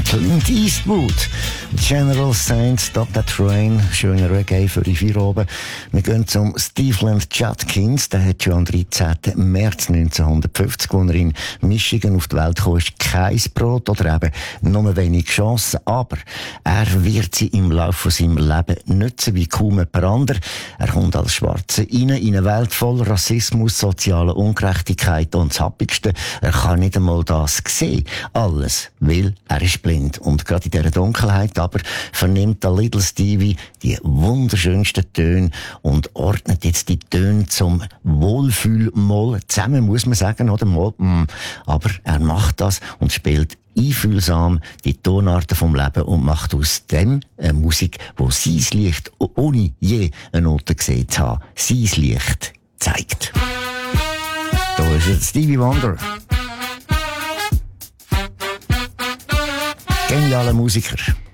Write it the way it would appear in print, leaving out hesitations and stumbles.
Clint Eastwood. General Saint, Stop That Train. Schöner Reggae für die vier oben. Wir gehen zum Stevland Judkins. Der hat schon am 13. März 1950, als er in Michigan auf die Welt kam, ist kein Brot oder eben nur wenig Chancen. Aber er wird sie im Laufe seines Lebens nutzen wie kaum jemand anderer. Er kommt als Schwarzer rein in eine Welt voll Rassismus, soziale Ungerechtigkeit und das Happigste. Er kann nicht einmal das sehen. Alles, weil er ist blind. Und gerade in dieser Dunkelheit aber vernimmt der Little Stevie die wunderschönsten Töne und ordnet jetzt die Töne zum Wohlfühlmoll zusammen, muss man sagen, oder Moll. Aber er macht das und spielt einfühlsam die Tonarten vom Leben und macht aus dem eine Musik, wo sein Licht, ohne je eine Note gesehen zu haben, sein Licht zeigt. Da ist jetzt Stevie Wonder. Genialer Musiker.